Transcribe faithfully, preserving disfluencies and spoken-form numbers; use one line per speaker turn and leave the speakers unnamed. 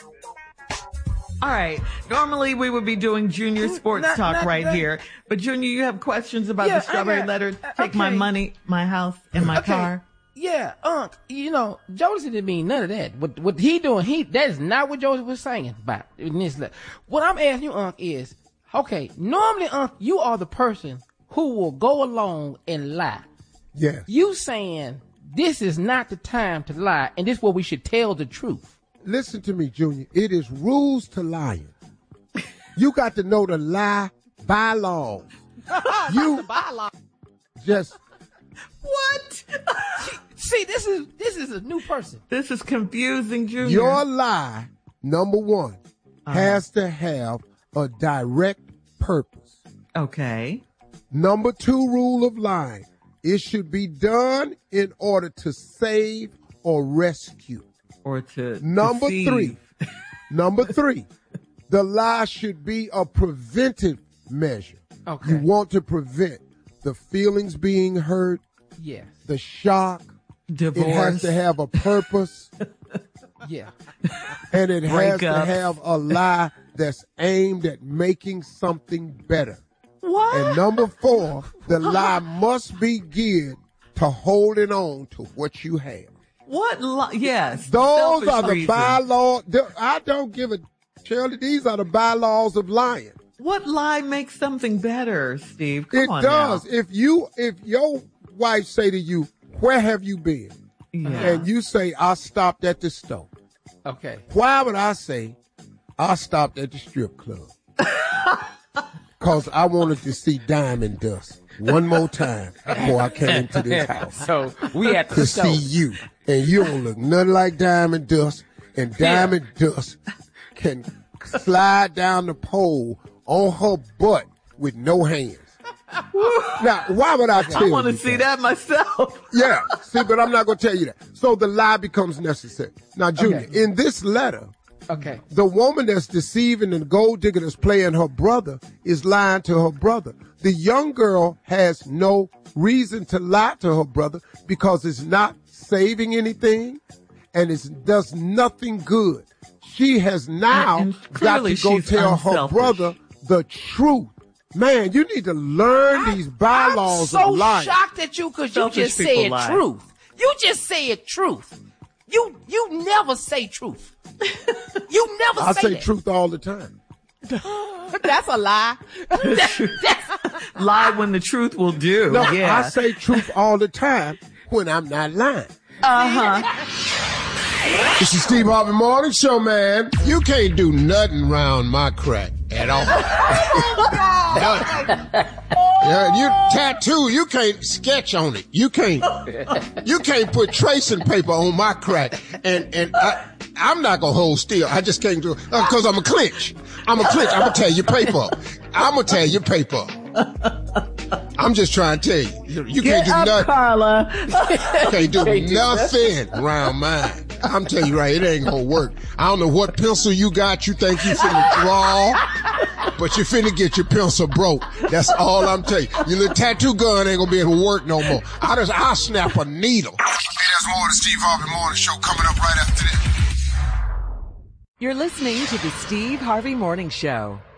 All right. Normally we would be doing Junior sports not, talk not, right not, here. But Junior, you have questions about yeah, the strawberry got, letter? Take okay. my money, my house, and my okay. car?
Yeah, Unc, you know, Joseph didn't mean none of that. What what he doing, he that is not what Joseph was saying about in this letter. What I'm asking you, Unc, is, okay, normally, Unc, you are the person who will go along and lie.
Yeah.
You saying this is not the time to lie, and this is where we should tell the truth.
Listen to me, Junior. It is rules to lying. You got to know the lie bylaws. You
the bylaws.
Just
what?
See, this is this is a new person.
This is confusing, Junior.
Your lie, number one, uh-huh. has to have a direct purpose.
Okay.
Number two rule of lying: it should be done in order to save or rescue.
Or to
number
deceive.
three, number three, the lie should be a preventive measure.
Okay.
You want to prevent the feelings being hurt,
yes,
the shock.
Divorce.
It has to have a purpose.
Yeah.
And it has
Break up.
to have a lie that's aimed at making something better.
What?
And number four, the lie must be geared to holding on to what you have.
What? Li- yes.
Those are the
reason.
bylaws. I don't give a, Shirley, these are the bylaws of lying.
What lie makes something better, Steve? Come
it
on
does.
now.
If you, if your wife say to you, where have you been?
Yeah.
And you say, I stopped at the store.
Okay.
Why would I say, I stopped at the strip club? Because I wanted to see Diamond Dust one more time before I came to this house.
So we had to,
to
show.
see you. And you don't look nothing like Diamond Dust. And Diamond yeah. Dust can slide down the pole on her butt with no hands. Now, why would I tell you
I want to see that myself.
Yeah, see, but I'm not going to tell you that. So the lie becomes necessary. Now, Junior,
okay.
in this letter,
okay,
the woman that's deceiving and gold digger that's playing her brother is lying to her brother. The young girl has no reason to lie to her brother because it's not saving anything and it does nothing good. She has now
and, and
got to go tell
unselfish.
her brother the truth. Man, you need to learn I, these bylaws
I'm so
of lying.
shocked at you because you just said
lie.
truth. You just said truth. You you never say truth. You never
I
say
say
that.
truth all the time.
That's a lie. That's, that's...
Lie when the truth will do.
No,
yeah.
I say truth all the time when I'm not lying.
Uh-huh.
This is Steve Harvey Morning Show, man. You can't do nothing round my crack at all. Yeah, you tattoo, you can't sketch on it. You can't, you can't put tracing paper on my crack. And, and I, I'm not gonna hold still. I just can't do it. Uh, cause I'm a clinch. I'm a clinch. I'm gonna tear your paper up. I'm gonna tear your paper up. I'm just trying to tell you. You
Get
can't do
up,
nothing.
Carla.
You can't do
Can't do
nothing around mine. I'm telling you right, it ain't gonna work. I don't know what pencil you got you think you finna draw, but you finna get your pencil broke. That's all I'm telling you. Your little tattoo gun ain't gonna be able to work no more. I just, I'll snap a needle. Hey, there's more of the Steve Harvey Morning Show coming up right after this.
You're listening to the Steve Harvey Morning Show.